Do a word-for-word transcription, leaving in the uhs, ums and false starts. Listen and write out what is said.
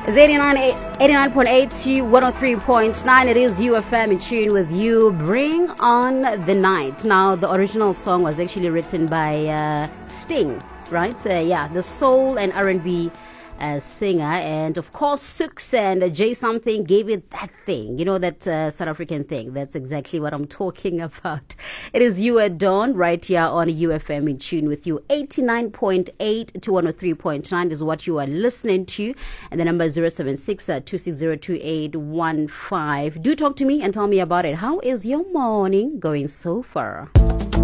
It's eighty-nine, eighty-nine point eight to one oh three point nine. It is U F M in tune with you. Bring on the night. Now, the original song was actually written by uh, Sting, right? Uh, yeah, the soul and R and B uh, singer. And of course, Sux and uh, Jay Something gave it that thing. You know, that uh, South African thing. That's exactly what I'm talking about. It is you at dawn right here on U F M in tune with you. eighty-nine point eight to one oh three point nine is what you are listening to. And the number is zero seven six, two six zero, two eight one five. Do talk to me and tell me about it. How is your morning going so far?